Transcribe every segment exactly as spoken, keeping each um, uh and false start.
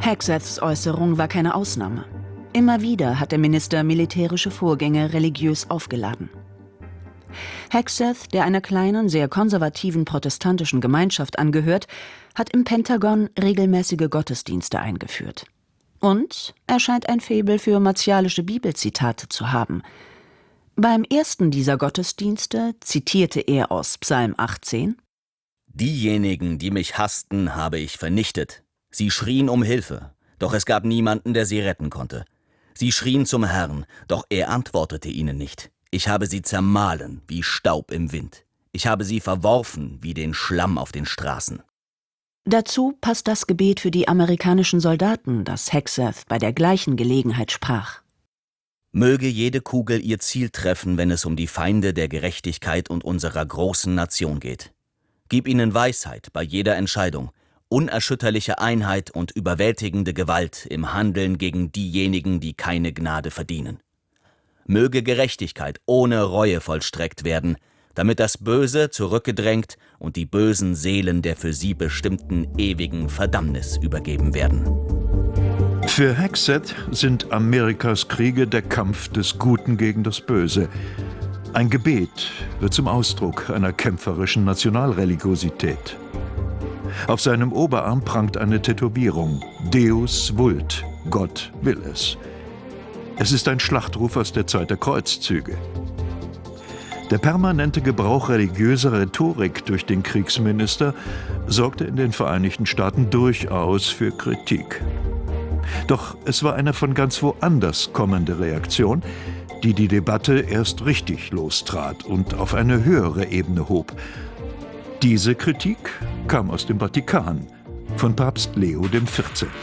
Hegseths Äußerung war keine Ausnahme. Immer wieder hat der Minister militärische Vorgänge religiös aufgeladen. Hegseth, der einer kleinen, sehr konservativen protestantischen Gemeinschaft angehört, hat im Pentagon regelmäßige Gottesdienste eingeführt. Und er scheint ein Faible für martialische Bibelzitate zu haben. Beim ersten dieser Gottesdienste zitierte er aus Psalm achtzehn: »Diejenigen, die mich hassten, habe ich vernichtet. Sie schrien um Hilfe, doch es gab niemanden, der sie retten konnte. Sie schrien zum Herrn, doch er antwortete ihnen nicht. Ich habe sie zermahlen wie Staub im Wind. Ich habe sie verworfen wie den Schlamm auf den Straßen.« Dazu passt das Gebet für die amerikanischen Soldaten, das Hegseth bei der gleichen Gelegenheit sprach. »Möge jede Kugel ihr Ziel treffen, wenn es um die Feinde der Gerechtigkeit und unserer großen Nation geht. Gib ihnen Weisheit bei jeder Entscheidung, unerschütterliche Einheit und überwältigende Gewalt im Handeln gegen diejenigen, die keine Gnade verdienen. Möge Gerechtigkeit ohne Reue vollstreckt werden, damit das Böse zurückgedrängt und die bösen Seelen der für sie bestimmten ewigen Verdammnis übergeben werden.« Für Hegseth sind Amerikas Kriege der Kampf des Guten gegen das Böse. Ein Gebet wird zum Ausdruck einer kämpferischen Nationalreligiosität. Auf seinem Oberarm prangt eine Tätowierung: Deus vult, Gott will es. Es ist ein Schlachtruf aus der Zeit der Kreuzzüge. Der permanente Gebrauch religiöser Rhetorik durch den Kriegsminister sorgte in den Vereinigten Staaten durchaus für Kritik. Doch es war eine von ganz woanders kommende Reaktion, die die Debatte erst richtig lostrat und auf eine höhere Ebene hob. Diese Kritik kam aus dem Vatikan, von Papst Leo der vierzehnte.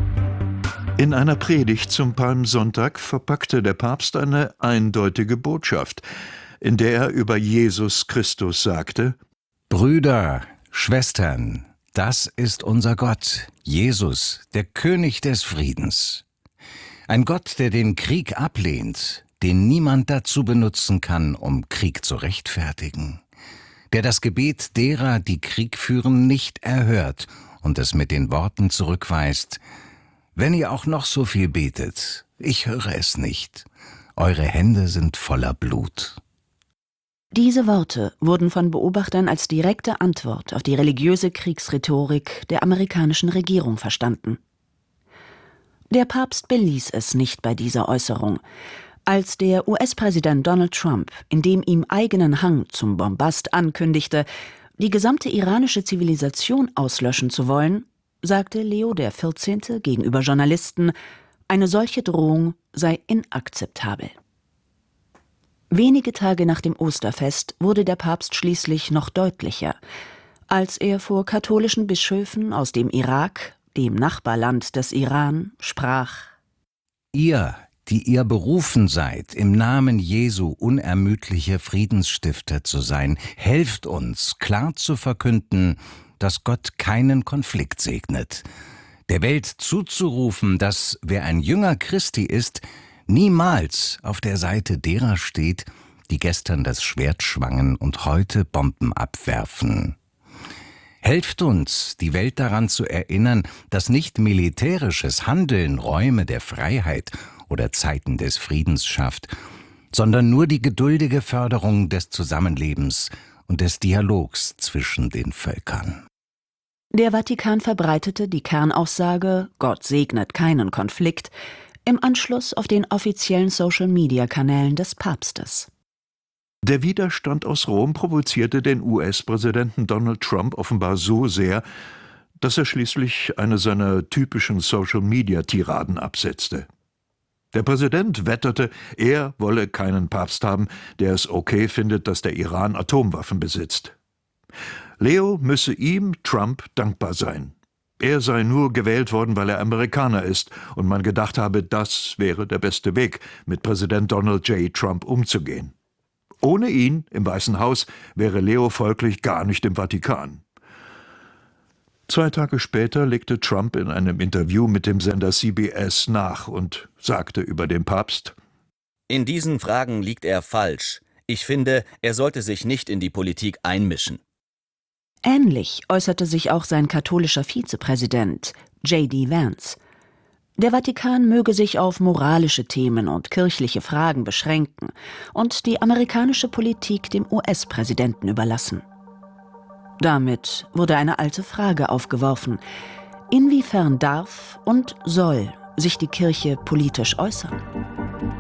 In einer Predigt zum Palmsonntag verpackte der Papst eine eindeutige Botschaft, in der er über Jesus Christus sagte: Brüder, Schwestern, das ist unser Gott, Jesus, der König des Friedens. Ein Gott, der den Krieg ablehnt, den niemand dazu benutzen kann, um Krieg zu rechtfertigen. Der das Gebet derer, die Krieg führen, nicht erhört und es mit den Worten zurückweist: Wenn ihr auch noch so viel betet, ich höre es nicht. Eure Hände sind voller Blut. Diese Worte wurden von Beobachtern als direkte Antwort auf die religiöse Kriegsrhetorik der amerikanischen Regierung verstanden. Der Papst beließ es nicht bei dieser Äußerung. Als der U S-Präsident Donald Trump in dem ihm eigenen Hang zum Bombast ankündigte, die gesamte iranische Zivilisation auslöschen zu wollen, sagte Leo der vierzehnte gegenüber Journalisten, eine solche Drohung sei inakzeptabel. Wenige Tage nach dem Osterfest wurde der Papst schließlich noch deutlicher, als er vor katholischen Bischöfen aus dem Irak, dem Nachbarland des Iran, sprach: Ihr, die ihr berufen seid, im Namen Jesu unermüdliche Friedensstifter zu sein, helft uns, klar zu verkünden, dass Gott keinen Konflikt segnet. Der Welt zuzurufen, dass wer ein Jünger Christi ist, niemals auf der Seite derer steht, die gestern das Schwert schwangen und heute Bomben abwerfen. Helft uns, die Welt daran zu erinnern, dass nicht militärisches Handeln Räume der Freiheit oder Zeiten des Friedens schafft, sondern nur die geduldige Förderung des Zusammenlebens und des Dialogs zwischen den Völkern. Der Vatikan verbreitete die Kernaussage »Gott segnet keinen Konflikt« im Anschluss auf den offiziellen Social-Media-Kanälen des Papstes. Der Widerstand aus Rom provozierte den U S-Präsidenten Donald Trump offenbar so sehr, dass er schließlich eine seiner typischen Social-Media-Tiraden absetzte. Der Präsident wetterte, er wolle keinen Papst haben, der es okay findet, dass der Iran Atomwaffen besitzt. Leo müsse ihm, Trump, dankbar sein. Er sei nur gewählt worden, weil er Amerikaner ist und man gedacht habe, das wäre der beste Weg, mit Präsident Donald J. Trump umzugehen. Ohne ihn im Weißen Haus wäre Leo folglich gar nicht im Vatikan. Zwei Tage später legte Trump in einem Interview mit dem Sender C B S nach und sagte über den Papst: In diesen Fragen liegt er falsch. Ich finde, er sollte sich nicht in die Politik einmischen. Ähnlich äußerte sich auch sein katholischer Vizepräsident, J D Vance, Der Vatikan möge sich auf moralische Themen und kirchliche Fragen beschränken und die amerikanische Politik dem U S-Präsidenten überlassen. Damit wurde eine alte Frage aufgeworfen: Inwiefern darf und soll sich die Kirche politisch äußern?